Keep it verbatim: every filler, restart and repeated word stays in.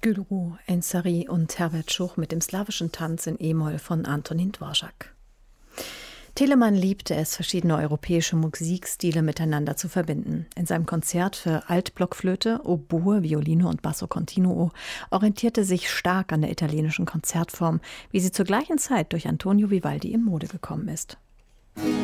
Gülru Ensari und Herbert Schuch mit dem slawischen Tanz in E-Moll von Antonin Dvorak. Telemann liebte es, verschiedene europäische Musikstile miteinander zu verbinden. In seinem Konzert für Altblockflöte, Oboe, Violine und Basso Continuo orientierte sich stark an der italienischen Konzertform, wie sie zur gleichen Zeit durch Antonio Vivaldi in Mode gekommen ist.